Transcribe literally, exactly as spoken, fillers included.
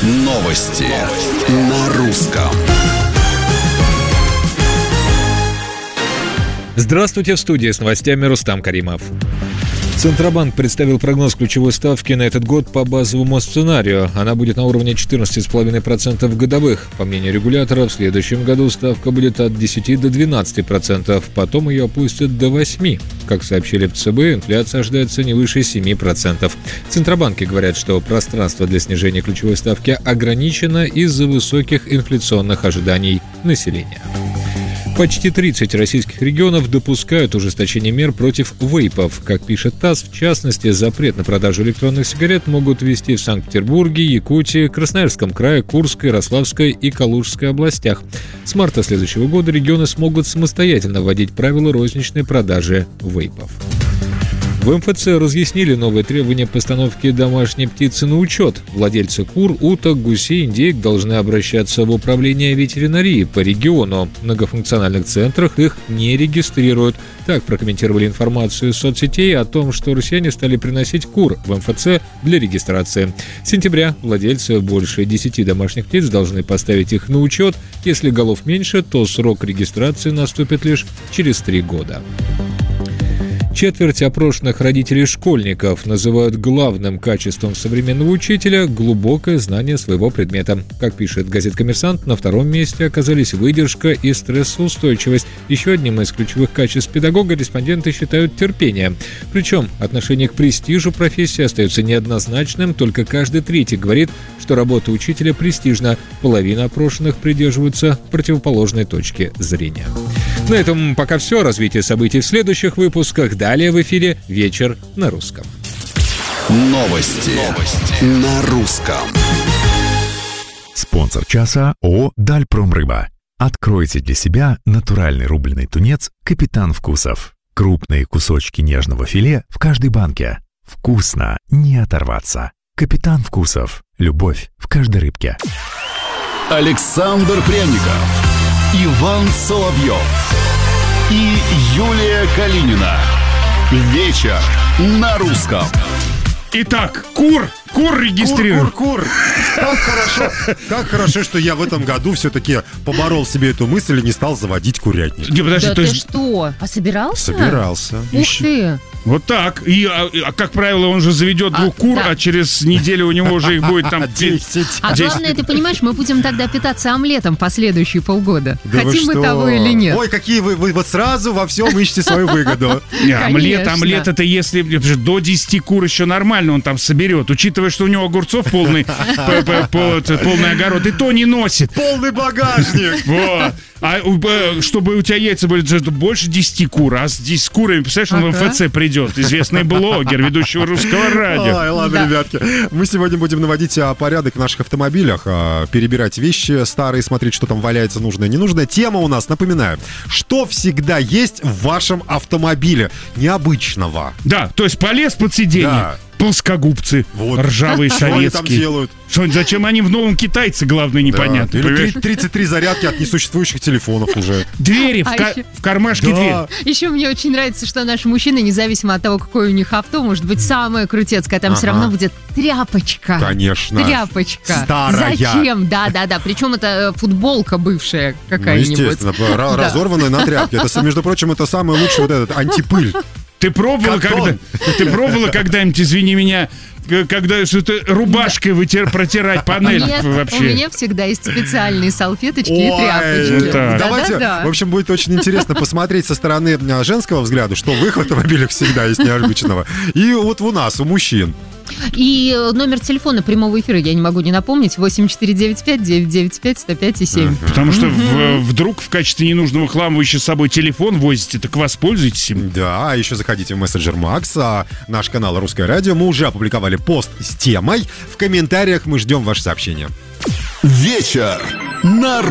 Новости на русском. Здравствуйте, в студии с новостями Рустам Каримов. Центробанк представил прогноз ключевой ставки на этот год по базовому сценарию. Она будет на уровне четырнадцать целых пять десятых процента годовых. По мнению регулятора, в следующем году ставка будет от десяти до двенадцати процентов, потом ее опустят до восьми процентов. Как сообщили в ЦБ, инфляция ожидается не выше семи процентов. Центробанки говорят, что пространство для снижения ключевой ставки ограничено из-за высоких инфляционных ожиданий населения. Почти тридцать российских регионов допускают ужесточение мер против вейпов. Как пишет ТАСС, в частности, запрет на продажу электронных сигарет могут ввести в Санкт-Петербурге, Якутии, Красноярском крае, Курской, Ярославской и Калужской областях. С марта следующего года регионы смогут самостоятельно вводить правила розничной продажи вейпов. В МФЦ разъяснили новые требования постановки домашней птицы на учет. Владельцы кур, уток, гусей, индейок должны обращаться в управление ветеринарии по региону. В многофункциональных центрах их не регистрируют. Так прокомментировали информацию из соцсетей о том, что россияне стали приносить кур в МФЦ для регистрации. С сентября владельцы больше десяти домашних птиц должны поставить их на учет. Если голов меньше, то срок регистрации наступит лишь через три года. Четверть опрошенных родителей школьников называют главным качеством современного учителя глубокое знание своего предмета. Как пишет газета «Коммерсант», на втором месте оказались выдержка и стрессоустойчивость. Еще одним из ключевых качеств педагога респонденты считают терпение. Причем отношение к престижу профессии остается неоднозначным, только каждый третий говорит, что работа учителя престижна. Половина опрошенных придерживаются противоположной точки зрения. На этом пока все. Развитие событий в следующих выпусках. Далее в эфире «Вечер на русском». Новости, Новости. на русском. Спонсор часа ООО «Дальпромрыба». Откройте для себя натуральный рубленый тунец «Капитан Вкусов». Крупные кусочки нежного филе в каждой банке. Вкусно, не оторваться. «Капитан Вкусов». Любовь в каждой рыбке. Александр Пряников, Иван Соловьев и Юлия Калинина. Вечер на русском. Итак, кур, кур регистрируем. Кур, кур, кур. Как хорошо, как хорошо, что я в этом году все-таки поборол себе эту мысль и не стал заводить курятник. Не, подожди, да то ты есть... что? А собирался? Собирался. Ух Еще... ты! Вот так. И, а, а, как правило, он же заведет двух А, кур, да. а через неделю у него уже их будет там десять. А главное, ты понимаешь, мы будем тогда питаться омлетом последующие полгода. Да вы Хотим мы что? того или нет. Ой, какие вы, вы вот сразу во всем ищете свою выгоду. Не, омлет, Конечно. омлет это если до десяти кур еще нормально он там соберет. Учитывая, что у него огурцов полный, п- п- п- полный огород, и то не носит. Полный багажник. Вот. А э, чтобы у тебя яйца были больше десяти кур, а с десятью курами, представляешь, он Ага. в МФЦ придет, известный блогер, ведущего русского радио. Ай, ладно, Да. ребятки. Мы сегодня будем наводить а, порядок в наших автомобилях, а, перебирать вещи старые, смотреть, что там валяется, нужное, ненужное. Тема у нас, напоминаю, что всегда есть в вашем автомобиле необычного. Да, то есть полез под сиденье. Да. Плоскогубцы, Вот. ржавые Что они там советские. делают? Что, зачем они в новом китайце, главное, непонятно. Да. Или понимаешь? три- тридцать три зарядки от несуществующих телефонов уже. Двери в, А ка- еще- в кармашке Да. дверь. Еще мне очень нравится, что наши мужчины, независимо от того, какое у них авто, может быть самое крутецкое, там все Ага. равно будет тряпочка. Конечно. Тряпочка. Старая. Зачем? Да, да, да. Причем это э, футболка бывшая Ну, какая-нибудь. естественно, ра- Да. разорванная на тряпке. Это, между прочим, это самый лучший вот этот антипыль. Ты пробовала, Картон. когда, ты пробовала когда-нибудь, извини меня, к- когда что-то рубашкой вытер, протирать панель Нет, вообще? у меня всегда есть специальные салфеточки и Ой, тряпочки. ну так. Давайте, Да-да-да. в общем, будет очень интересно посмотреть со стороны а, женского взгляда, что в их автомобилях всегда есть необычного. И вот у нас, у мужчин. И э, номер телефона прямого эфира я не могу не напомнить. восемь четыре девять пять девять девять пять сто пять и семь. Потому что в- вдруг в качестве ненужного хлама вы еще с собой телефон возите, так воспользуйтесь им. Да, а еще заходите в мессенджер Макс, а наш канал «Русское радио». Мы уже опубликовали пост с темой. В комментариях мы ждем ваши сообщения. Вечер на